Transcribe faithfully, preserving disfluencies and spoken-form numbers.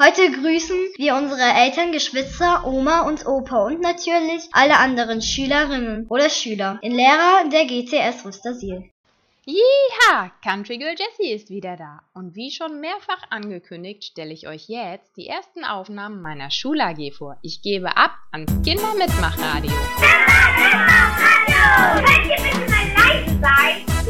Heute grüßen wir unsere Eltern, Geschwister, Oma und Opa und natürlich alle anderen Schülerinnen oder Schüler in Lehrer der G T S Rüstersiel. Jeha! Country Girl Jessie ist wieder da. Und wie schon mehrfach angekündigt, stelle ich euch jetzt die ersten Aufnahmen meiner Schul-A G vor. Ich gebe ab ans Kindermitmachradio. Mama, Mama, hallo! Könnt ihr bitte mal leise sein?